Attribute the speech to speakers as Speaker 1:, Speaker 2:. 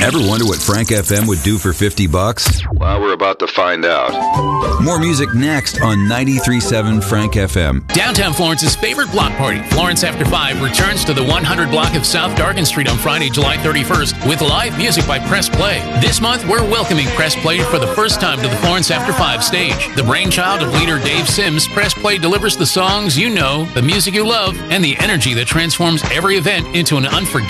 Speaker 1: Ever wonder what Frank FM would do for $50?
Speaker 2: Well, we're about to find out.
Speaker 1: More music next on 93.7 Frank FM.
Speaker 3: Downtown Florence's favorite block party, Florence After 5, returns to the 100 block of South Dargan Street on Friday, July 31st with live music by Press Play. This month, we're welcoming Press Play for the first time to the Florence After 5 stage. The brainchild of leader Dave Sims, Press Play delivers the songs you know, the music you love, and the energy that transforms every event into an unforgettable